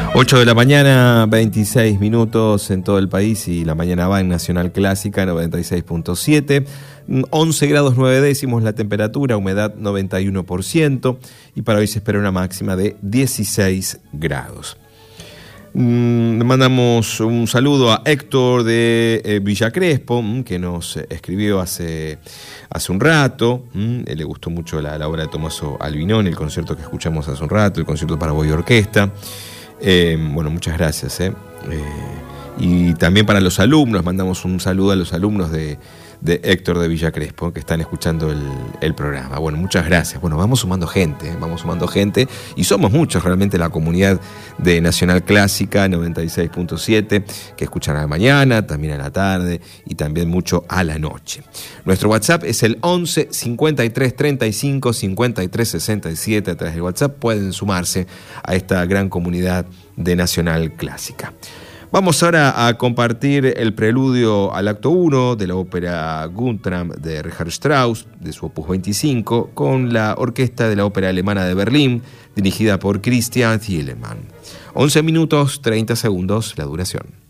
8 de la mañana, 26 minutos en todo el país y la mañana va en Nacional Clásica 96.7, 11 grados 9 décimos la temperatura, humedad 91% y para hoy se espera una máxima de 16 grados. Mandamos un saludo a Héctor de Villa Crespo, que nos escribió hace un rato. Le gustó mucho la obra de Tommaso Albinoni, el concierto que escuchamos hace un rato, el concierto para voz y orquesta. Bueno, muchas gracias. Y también para los alumnos, mandamos un saludo a los alumnos de Héctor de Villa Crespo, que están escuchando el programa. Bueno, muchas gracias. Bueno, vamos sumando gente y somos muchos realmente la comunidad de Nacional Clásica 96.7 que escuchan a la mañana, también a la tarde y también mucho a la noche. Nuestro WhatsApp es el 11 53 35 53 67. A través del WhatsApp pueden sumarse a esta gran comunidad de Nacional Clásica. Vamos ahora a compartir el preludio al acto 1 de la ópera Guntram de Richard Strauss, de su opus 25, con la orquesta de la Ópera Alemana de Berlín, dirigida por Christian Thielemann. 11 minutos, 30 segundos la duración.